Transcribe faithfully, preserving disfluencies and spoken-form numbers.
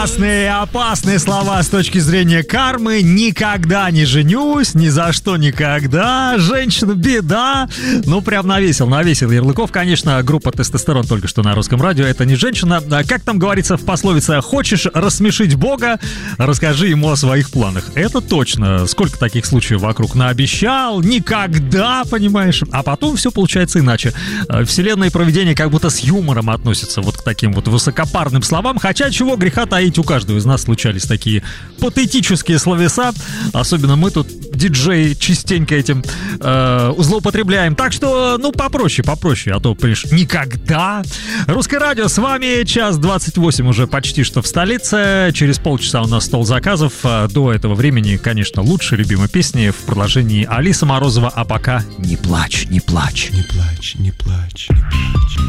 Опасные, опасные слова с точки зрения кармы. Никогда не женюсь, ни за что никогда. Женщина беда. Ну, прям навесил, навесил ярлыков. Конечно, группа «Тестостерон» только что на Русском радио. Это не женщина. Как там говорится в пословице: хочешь рассмешить Бога, расскажи ему о своих планах. Это точно. Сколько таких случаев вокруг наобещал. Никогда, понимаешь? А потом все получается иначе. Вселенная и провидение как будто с юмором относятся вот к таким вот высокопарным словам. Хотя чего греха таить, у каждого из нас случались такие патетические словеса. Особенно мы тут, диджеи, частенько этим э, злоупотребляем. Так что, ну, попроще, попроще. А то, понимаешь, никогда. Русское радио, с вами час двадцать восемь уже почти что в столице. Через полчаса у нас стол заказов. До этого времени, конечно, лучшие любимые песни в продолжении Алиса Морозова. А пока не плачь, не плачь. Не плачь, не плачь, не плачь.